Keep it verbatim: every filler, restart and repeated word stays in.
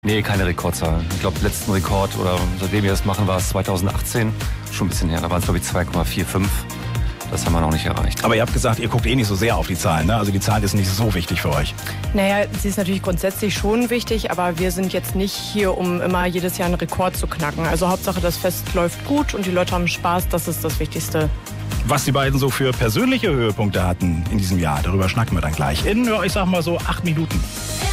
Nee, keine Rekordzahl. Ich glaube, letzten Rekord, oder seitdem wir das machen, war es zweitausendachtzehn. Schon ein bisschen her. Da waren es, glaube ich, zwei Komma fünfundvierzig. Das haben wir noch nicht erreicht. Aber ihr habt gesagt, ihr guckt eh nicht so sehr auf die Zahlen, ne? Also die Zahl ist nicht so wichtig für euch. Naja, sie ist natürlich grundsätzlich schon wichtig, aber wir sind jetzt nicht hier, um immer jedes Jahr einen Rekord zu knacken. Also Hauptsache, das Fest läuft gut und die Leute haben Spaß, das ist das Wichtigste. Was die beiden so für persönliche Höhepunkte hatten in diesem Jahr, darüber schnacken wir dann gleich in, ich sag mal so, acht Minuten.